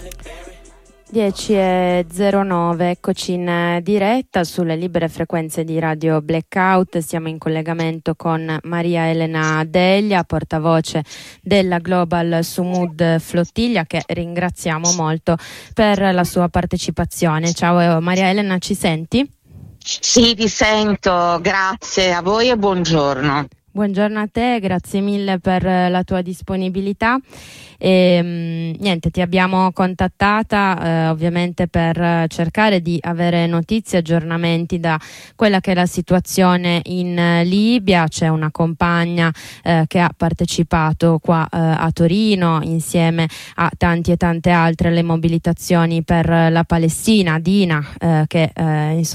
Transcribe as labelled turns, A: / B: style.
A: 10:09, eccoci in diretta sulle libere frequenze di Radio Blackout. Siamo in collegamento con Maria Elena Deglia, portavoce della Global Sumud Flottiglia, che ringraziamo molto per la sua partecipazione. Ciao Maria Elena, ci senti?
B: Sì, ti sento, grazie a voi e buongiorno.
A: Buongiorno a te, grazie mille per la tua disponibilità. Niente, ti abbiamo contattata ovviamente per cercare di avere notizie, aggiornamenti da quella che è la situazione in Libia. C'è una compagna che ha partecipato qua a Torino insieme a tanti e tante altre alle mobilitazioni per la Palestina, Dina, che insomma